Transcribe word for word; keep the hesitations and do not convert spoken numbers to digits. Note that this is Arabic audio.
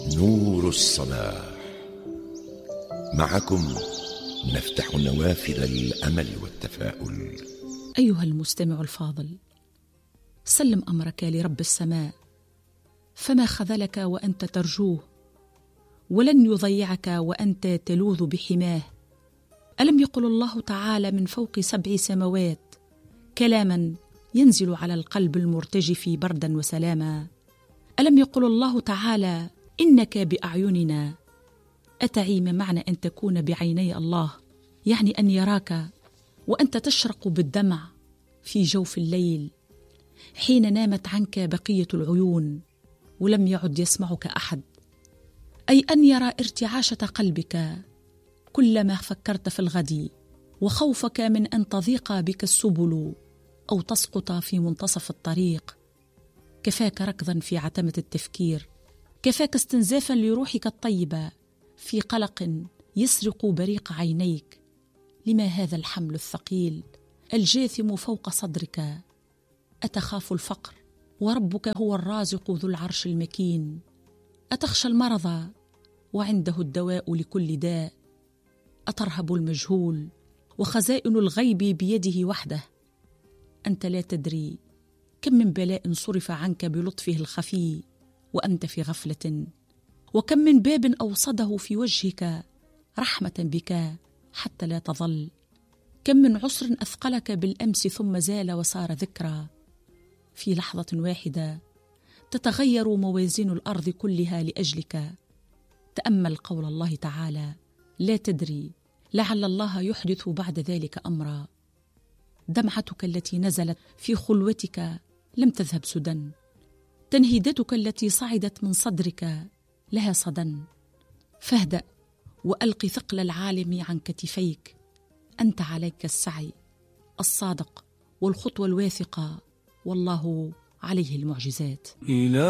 نور الصلاح. معكم نفتح نوافذ الأمل والتفاؤل. أيها المستمع الفاضل، سلم أمرك لرب السماء، فما خذلك وأنت ترجوه، ولن يضيعك وأنت تلوذ بحماه. ألم يقل الله تعالى من فوق سبع سماوات كلاما ينزل على القلب المرتجف بردا وسلاما؟ ألم يقل الله تعالى إنك بأعيننا؟ أتعي ما معنى أن تكون بعيني الله؟ يعني أن يراك وأنت تشرق بالدمع في جوف الليل حين نامت عنك بقية العيون ولم يعد يسمعك أحد، أي أن يرى ارتعاشة قلبك كلما فكرت في الغد، وخوفك من أن تضيق بك السبل أو تسقط في منتصف الطريق. كفاك ركضا في عتمة التفكير، كفاك استنزافا لروحك الطيبة في قلق يسرق بريق عينيك. لما هذا الحمل الثقيل الجاثم فوق صدرك؟ أتخاف الفقر وربك هو الرازق ذو العرش المكين؟ أتخشى المرض وعنده الدواء لكل داء؟ أترهب المجهول وخزائن الغيب بيده وحده؟ أنت لا تدري كم من بلاء صرف عنك بلطفه الخفي وأنت في غفلة، وكم من باب أوصده في وجهك رحمة بك حتى لا تظل. كم من عسر أثقلك بالأمس ثم زال وصار ذكرى. في لحظة واحدة تتغير موازين الأرض كلها لأجلك. تأمل قول الله تعالى: لا تدري لعل الله يحدث بعد ذلك أمرا. دمعتك التي نزلت في خلوتك لم تذهب سدى، تنهيدتك التي صعدت من صدرك لها صدى. فاهدأ وألق ثقل العالم عن كتفيك. أنت عليك السعي الصادق والخطوة الواثقة، والله عليه المعجزات.